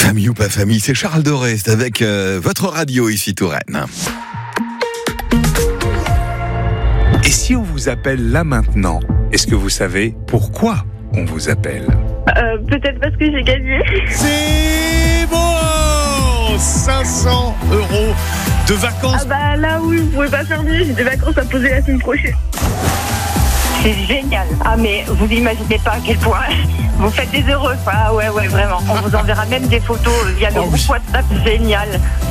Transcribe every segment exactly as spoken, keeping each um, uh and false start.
Famille ou pas famille, c'est Charles Doré, c'est avec euh, votre radio ici Touraine. Et si on vous appelle là maintenant, est-ce que vous savez pourquoi on vous appelle ? Euh, peut-être parce que j'ai gagné. C'est bon, cinq cents euros de vacances. Ah bah là oui, vous pouvez pas faire mieux, j'ai des vacances à poser la semaine prochaine. C'est génial. Ah mais vous imaginez pas à quel point vous faites des heureux. Ah ouais ouais vraiment. On vous enverra même des photos via le Oh, groupe oui. WhatsApp. Génial.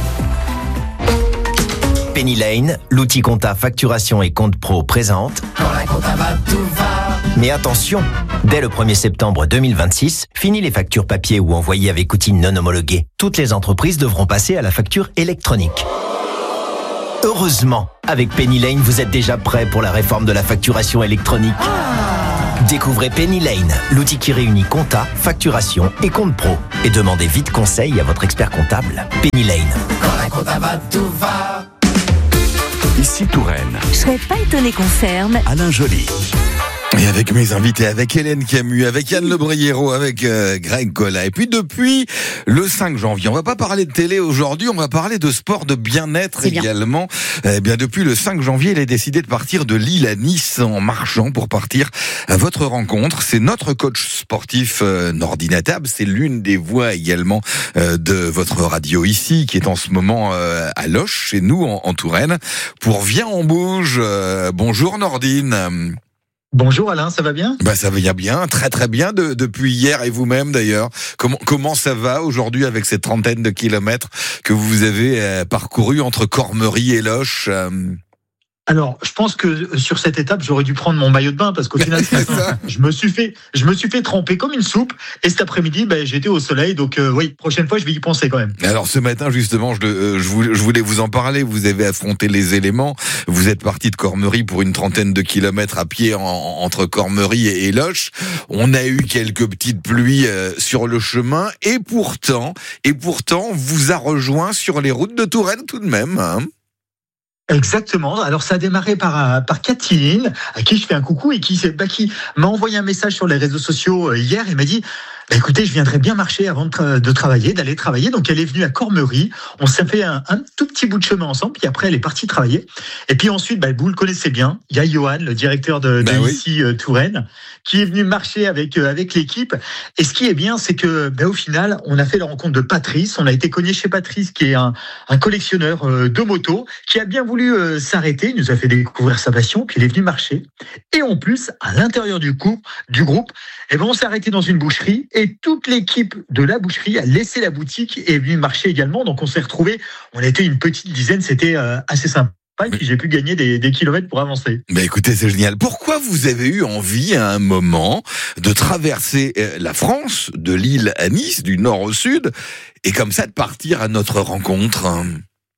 Penny Lane, l'outil compta facturation et compte pro présente. Quand la compta va, tout va. Mais attention, dès le premier septembre deux mille vingt-six, fini les factures papier ou envoyées avec outils non homologués. Toutes les entreprises devront passer à la facture électronique. Heureusement, avec Penny Lane, vous êtes déjà prêt pour la réforme de la facturation électronique. Découvrez Penny Lane, l'outil qui réunit compta, facturation et compte pro. Et demandez vite conseil à votre expert comptable. Penny Lane. Quand la compta va, tout va. Ici Touraine, Je serais pas étonné qu'on ferme. Alain Joly. Et avec mes invités, avec Hélène Camus, avec Yann Le Briero, avec euh, Greg Collat. Et puis depuis le cinq janvier, on va pas parler de télé aujourd'hui, on va parler de sport, de bien-être C'est bien. également. Eh bien depuis le cinq janvier, il a décidé de partir de Lille à Nice en marchant pour partir à votre rencontre. C'est notre coach sportif euh, Nordine Atab, c'est l'une des voix également euh, de votre radio ici, qui est en ce moment euh, à Loches, chez nous en, en Touraine, pour Viens on bouge. Euh, bonjour Nordine. Bonjour Alain, ça va bien ? Bah ça va bien, très très bien de, depuis hier et vous-même d'ailleurs. Comment comment ça va aujourd'hui avec cette trentaine de kilomètres que vous avez euh, parcouru entre Cormery et Loches euh... Alors, je pense que sur cette étape, j'aurais dû prendre mon maillot de bain parce qu'au final, ce C'est matin, ça. je me suis fait, je me suis fait tremper comme une soupe. Et cet après-midi, ben, j'étais au soleil. Donc, euh, oui, prochaine fois, je vais y penser quand même. Alors ce matin justement, je, euh, je, voulais, je voulais vous en parler. Vous avez affronté les éléments. Vous êtes parti de Cormery pour une trentaine de kilomètres à pied en, entre Cormery et, et Loches. On a eu quelques petites pluies euh, sur le chemin et pourtant, et pourtant, on vous a rejoint sur les routes de Touraine tout de même. Hein. Exactement. Alors, ça a démarré par, euh, par Catherine, à qui je fais un coucou et qui, s'est- bah, qui m'a envoyé un message sur les réseaux sociaux euh, hier et m'a dit bah, écoutez, je viendrais bien marcher avant de, tra- de travailler, d'aller travailler. Donc, elle est venue à Cormery. On s'est fait un, un tout petit bout de chemin ensemble. Puis après, elle est partie travailler. Et puis ensuite, bah, vous le connaissez bien. Il y a Johan, le directeur de, de Bah oui. ici euh, Touraine, qui est venu marcher avec euh, avec l'équipe. Et ce qui est bien, c'est que bah, au final, on a fait la rencontre de Patrice. On a été cogné chez Patrice, qui est un, un collectionneur euh, de motos, qui a bien voulu euh, s'arrêter. Il nous a fait découvrir sa passion. Puis il est venu marcher. Et en plus, à l'intérieur du groupe, du groupe, eh ben, on s'est arrêté dans une boucherie et toute l'équipe de la boucherie a laissé la boutique et est venue marcher également. Donc on s'est retrouvés. On était une petite dizaine. C'était euh, assez sympa. Et puis j'ai pu gagner des, des kilomètres pour avancer. Bah écoutez, c'est génial. Pourquoi vous avez eu envie à un moment de traverser euh, la France, de Lille à Nice, du nord au sud, et comme ça de partir à notre rencontre hein?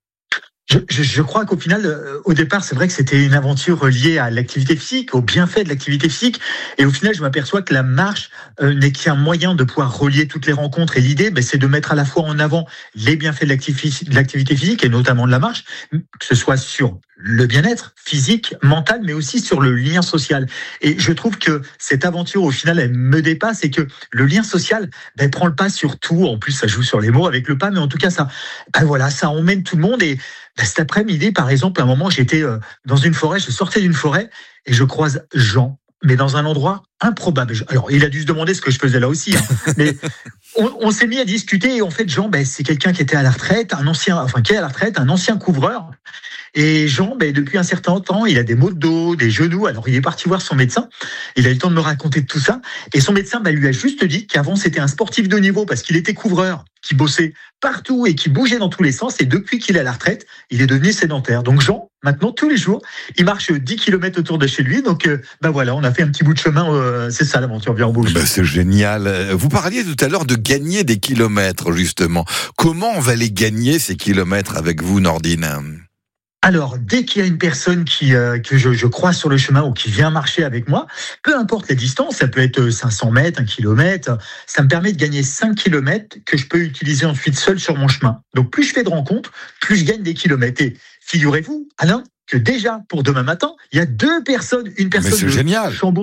Je, je, je crois qu'au final, euh, au départ, c'est vrai que c'était une aventure liée à l'activité physique, au bienfait de l'activité physique. Et au final, je m'aperçois que la marche euh, n'est qu'un moyen de pouvoir relier toutes les rencontres. Et l'idée, ben, c'est de mettre à la fois en avant les bienfaits de l'activi- de l'activité physique et notamment de la marche, que ce soit sur le bien-être physique, mental, mais aussi sur le lien social. Et je trouve que cette aventure, au final, elle me dépasse et que le lien social, ben, prend le pas sur tout. En plus, ça joue sur les mots avec le pas, mais en tout cas, ça, ben voilà, ça emmène tout le monde. Et ben, cet après-midi, par exemple, à un moment, j'étais euh, dans une forêt, je sortais d'une forêt et je croise Jean, mais dans un endroit improbable. Alors, il a dû se demander ce que je faisais là aussi, hein, mais on, on s'est mis à discuter et en fait, Jean, ben, c'est quelqu'un qui était à la retraite, un ancien, enfin, qui est à la retraite, un ancien couvreur. Et Jean, ben, depuis un certain temps, il a des maux de dos, des genoux. Alors, il est parti voir son médecin. Il a eu le temps de me raconter tout ça. Et son médecin ben, lui a juste dit qu'avant, c'était un sportif de haut niveau parce qu'il était couvreur, qui bossait partout et qui bougeait dans tous les sens. Et depuis qu'il est à la retraite, il est devenu sédentaire. Donc, Jean, maintenant, tous les jours, il marche dix kilomètres autour de chez lui. Donc, euh, ben voilà, on a fait un petit bout de chemin. Euh, c'est ça, l'aventure Viens on bouge. Bah, c'est génial. Vous parliez tout à l'heure de gagner des kilomètres, justement. Comment on va les gagner, ces kilomètres, avec vous, Nordine ? Alors, dès qu'il y a une personne qui euh, que je, je croise sur le chemin ou qui vient marcher avec moi, peu importe la distance, ça peut être cinq cents mètres, un kilomètre, ça me permet de gagner cinq kilomètres que je peux utiliser ensuite seul sur mon chemin. Donc, plus je fais de rencontres, plus je gagne des kilomètres. Et figurez-vous, Alain, que déjà, pour demain matin, il y a deux personnes, une Mais personne c'est de génial. Chambours,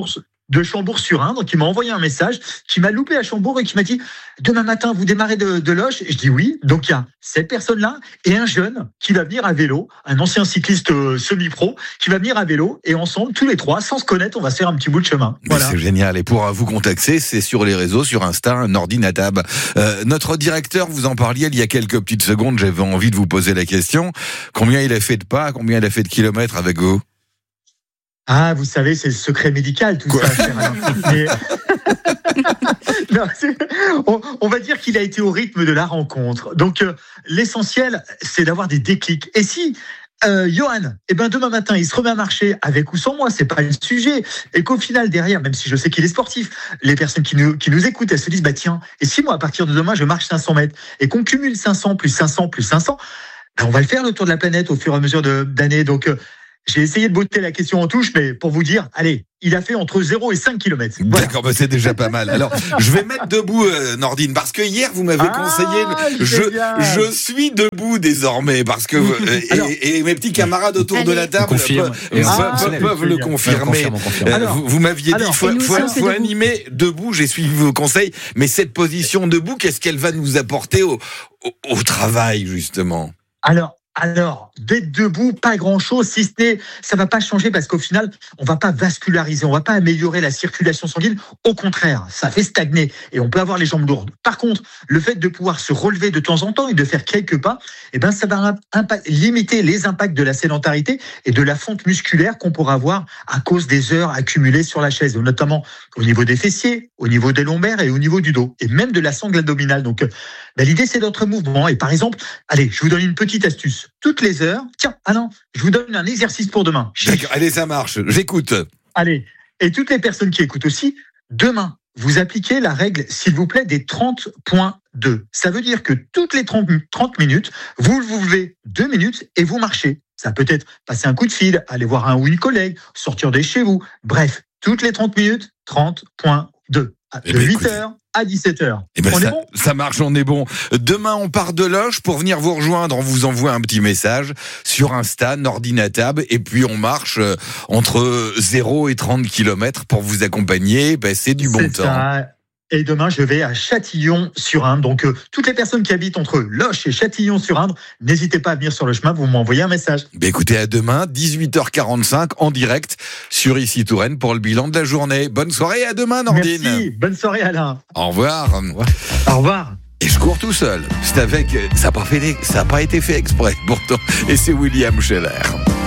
de Chambourg-sur-Indre qui m'a envoyé un message, qui m'a loupé à Chambourg et qui m'a dit « Demain matin, vous démarrez de, de Loches ?» Et je dis oui. Donc il y a cette personne-là et un jeune qui va venir à vélo, un ancien cycliste euh, semi-pro, qui va venir à vélo et ensemble, tous les trois, sans se connaître, on va se faire un petit bout de chemin. Mais voilà. C'est génial. Et pour vous contacter, c'est sur les réseaux, sur Insta, Nordinatab. Euh, notre directeur, vous en parliez il y a quelques petites secondes, j'avais envie de vous poser la question. Combien il a fait de pas, combien il a fait de kilomètres avec vous ? Ah, vous savez, c'est le secret médical, tout Quoi ça. Mais... non, on, on va dire qu'il a été au rythme de la rencontre. Donc, euh, l'essentiel, c'est d'avoir des déclics. Et si euh, Johan, eh ben demain matin, il se remet à marcher avec ou sans moi, c'est pas le sujet. Et qu'au final, derrière, même si je sais qu'il est sportif, les personnes qui nous, qui nous écoutent, elles se disent, bah tiens, et si moi, à partir de demain, je marche cinq cents mètres et qu'on cumule cinq cents plus cinq cents plus cinq cents, ben on va le faire le tour de la planète au fur et à mesure de, d'années. Donc, euh, j'ai essayé de botter la question en touche, mais pour vous dire, allez, il a fait entre zéro et cinq kilomètres. Voilà. D'accord, bah c'est déjà pas mal. Alors, je vais mettre debout, euh, Nordine, parce que hier, vous m'avez ah, conseillé, je, je suis debout désormais, parce que, euh, Alors, et, et mes petits camarades autour allez, de la table peuvent, ah, peuvent, peuvent le confirmer. On confirme, on alors, vous, vous m'aviez alors, dit, il faut, faut, faut animer debout, j'ai suivi vos conseils, mais cette position debout, qu'est-ce qu'elle va nous apporter au, au, au travail, justement? Alors, Alors, d'être debout, pas grand-chose, si ce n'est, ça va pas changer parce qu'au final, on va pas vasculariser, on va pas améliorer la circulation sanguine. Au contraire, ça fait stagner et on peut avoir les jambes lourdes. Par contre, le fait de pouvoir se relever de temps en temps et de faire quelques pas, eh ben, ça va impact, limiter les impacts de la sédentarité et de la fonte musculaire qu'on pourra avoir à cause des heures accumulées sur la chaise, notamment au niveau des fessiers, au niveau des lombaires et au niveau du dos et même de la sangle abdominale. Donc, ben, l'idée, c'est d'autres mouvements. Et par exemple, allez, je vous donne une petite astuce. Toutes les heures, tiens, ah non, je vous donne un exercice pour demain. D'accord, allez, ça marche, j'écoute. Allez, et toutes les personnes qui écoutent aussi, demain, vous appliquez la règle, s'il vous plaît, des trente point deux. Ça veut dire que toutes les trente minutes, vous vous levez deux minutes et vous marchez. Ça peut être passer un coup de fil, aller voir un ou une collègue, sortir de chez vous. Bref, toutes les trente minutes, trente point deux. De ben, huit heures à dix-sept heures. Eh ben on ça, est bon ça marche, on est bon. Demain, on part de Loches. Pour venir vous rejoindre, on vous envoie un petit message sur Insta, Nordinatab, et puis on marche entre zéro et trente kilomètres pour vous accompagner. Ben, c'est du bon c'est temps. Ça. Et demain, je vais à Châtillon-sur-Indre. Donc, euh, toutes les personnes qui habitent entre Loches et Châtillon-sur-Indre, n'hésitez pas à venir sur le chemin, vous m'envoyez un message. Ben écoutez, à demain, dix-huit heures quarante-cinq, en direct sur Ici Touraine pour le bilan de la journée. Bonne soirée, à demain, Nordine. Merci, bonne soirée, Alain. Au revoir. Au revoir. Et je cours tout seul. C'est avec, ça n'a pas fait, ça n'a pas été fait exprès, pourtant. Et c'est William Scheller.